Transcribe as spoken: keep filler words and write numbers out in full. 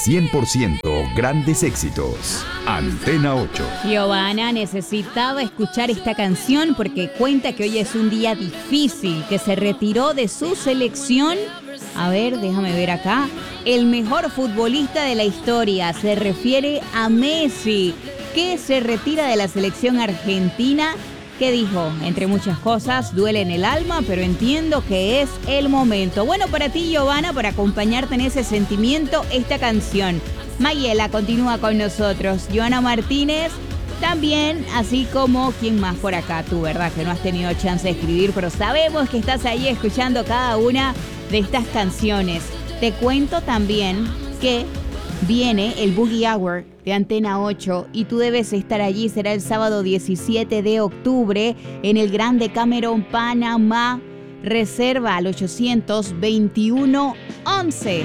cien por ciento grandes éxitos. Antena ocho. Giovanna necesitaba escuchar esta canción porque cuenta que hoy es un día difícil, que se retiró de su selección. A ver, déjame ver acá. El mejor futbolista de la historia, se refiere a Messi, que se retira de la selección argentina. ¿Qué dijo? Entre muchas cosas, duele en el alma, pero entiendo que es el momento. Bueno, para ti, Giovanna, para acompañarte en ese sentimiento, esta canción. Mayela continúa con nosotros. Joana Martínez también, así como, ¿quién más por acá? Tú, ¿verdad? Que no has tenido chance de escribir, pero sabemos que estás ahí escuchando cada una de estas canciones. Te cuento también que viene el Boogie Hour de Antena ocho y tú debes estar allí. Será el sábado diecisiete de octubre en el Grand Decameron, Panamá. Reserva al ochocientos veintiuno once.